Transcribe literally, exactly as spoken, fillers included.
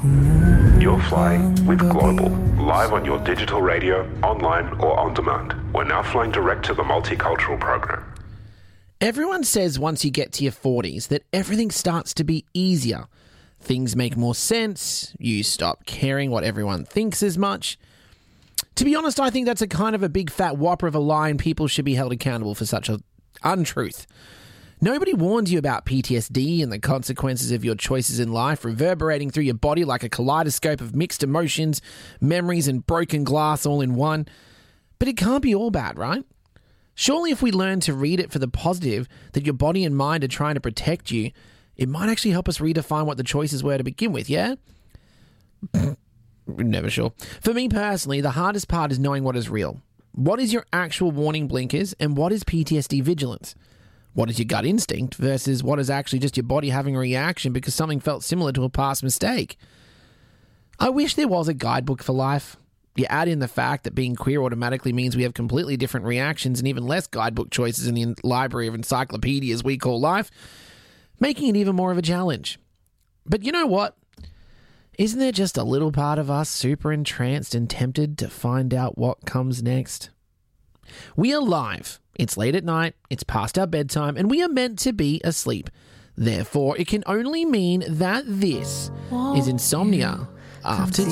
You're flying with Global, live on your digital radio, online or on demand. We're now flying direct to the multicultural program. Everyone says once you get to your forties that everything starts to be easier. Things make more sense, you stop caring what everyone thinks as much. To be honest, I think that's a kind of a big fat whopper of a lie and people should be held accountable for such an untruth. Nobody warns you about P T S D and the consequences of your choices in life reverberating through your body like a kaleidoscope of mixed emotions, memories and broken glass all in one. But it can't be all bad, right? Surely if we learn to read it for the positive, that your body and mind are trying to protect you, it might actually help us redefine what the choices were to begin with, yeah? Never sure. For me personally, the hardest part is knowing what is real. What is your actual warning blinkers and what is P T S D vigilance? What is your gut instinct versus what is actually just your body having a reaction because something felt similar to a past mistake? I wish there was a guidebook for life. You add in the fact that being queer automatically means we have completely different reactions and even less guidebook choices in the library of encyclopedias we call life, making it even more of a challenge. But you know what? Isn't there just a little part of us super entranced and tempted to find out what comes next? We are live. It's late at night, it's past our bedtime, and we are meant to be asleep. Therefore, it can only mean that this is Insomnia After